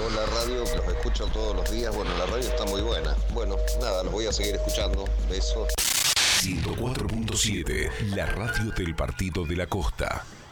la radio, los escucho todos los días. Bueno, la radio está muy buena. Bueno, nada, los voy a seguir escuchando. Besos. 104.7, la radio del Partido de la Costa.